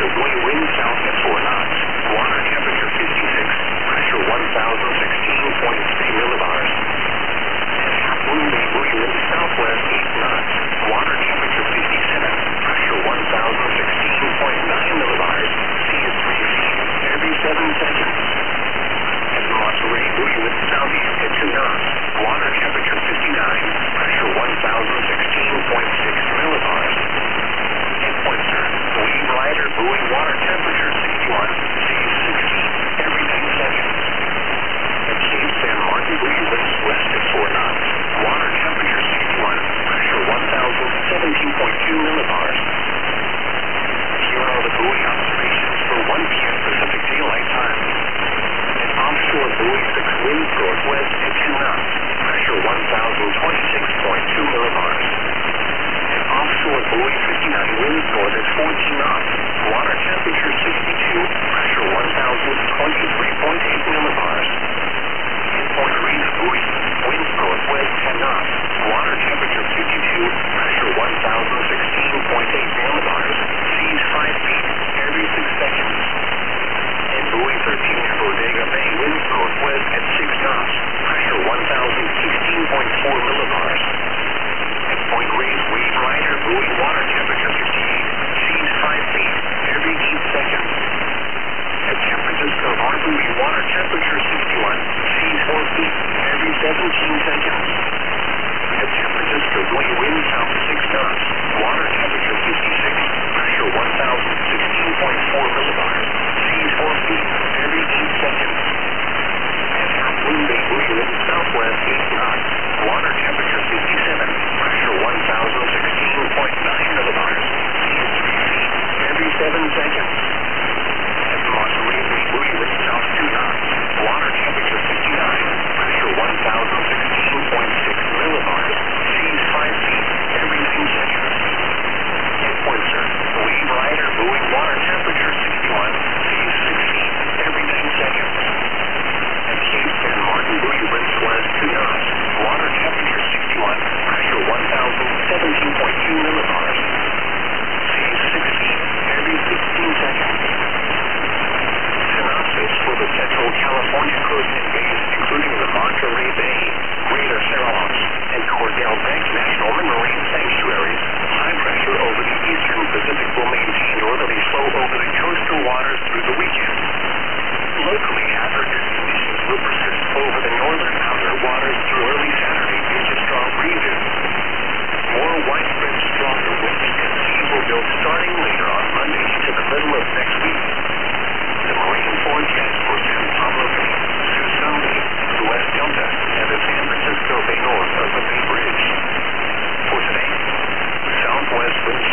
Francisco going wind south at 4 knots. Water temperature 56, pressure 1016.3 millibars. At half moon Bay buoy wind southwest 8 knots. Water temperature 57, pressure 1016.9 millibars. Sea is 3 feet every 7 seconds. At Monterey buoy wind southeast at 2 knots. Water temperature 59, pressure 1016.6 millibars. At Poinsett, wave rider buoy water temperature 61, sea 60 every 9 seconds. At Cape San Martin buoy winds west at 4 knots. Water temperature 61, pressure 1017.2 millibars. Here are the buoy observations for 1 p.m. Pacific Daylight Time. At offshore buoy 6 winds northwest at 2 knots. Pressure 1026.2 millibars. At offshore buoy 59 winds north at 14 knots. Water temperature 62, pressure 1023.8 millibars. At Point Reef buoy, winds northwest 10 knots. Water temperature 52, pressure 1016.8 millibars. Seas 5 feet every 6 seconds. At buoy 13 near Bodega Bay, winds northwest at 6 knots. Pressure 1016.4 millibars. At Point Reyes wave rider buoy water temperature 58, seas 5 feet every 8 seconds. At San Francisco Harbor water temperature 61, seas 4 feet every 17 seconds. At San Francisco buoy wind south 6 knots. Water temperature 56, pressure 1016.4 millibars. Seas 4 feet every 8 seconds. At Half Moon Bay buoy wind southwest 8 knots. Water temperature 57, pressure 1016.9 millibars. Seas 3 feet every 7 seconds. At Monterey Bay buoy wind south 2 knots. Water temperature 59, pressure 1016.6 millibars. Seas 5 feet every 9 seconds. At Poinsett, wave rider buoy water temperature 61, seas 6 feet every 9 seconds. At Cape San Martin buoy winds west 2 knots. Water temperature 61, pressure 1017.2 millibars. Seas 6 feet every 16 seconds. Synopsis for the Central California coast and bays, including the Monterey Bay, Greater Cerros, and Cordell Bank National Marine Sanctuaries. High pressure over the eastern Pacific will maintain northerly flow over the coastal waters through the weekend. Locally, African conditions will persist over the northern outer waters through early Saturday due to strong breezes. More widespread stronger winds and seas will build starting later on Monday into the middle of next week. The marine forecast for San Pablo Bay, Suisun Bay, the West Delta, and the San Francisco Bay north of the Bay Bridge. For today, southwest winds